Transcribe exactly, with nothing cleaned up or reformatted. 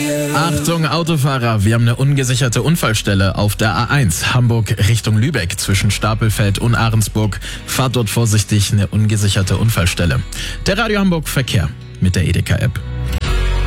Achtung Autofahrer, wir haben eine ungesicherte Unfallstelle auf der A eins Hamburg Richtung Lübeck zwischen Stapelfeld und Ahrensburg. Fahrt dort vorsichtig, eine ungesicherte Unfallstelle. Der Radio Hamburg Verkehr mit der Edeka App.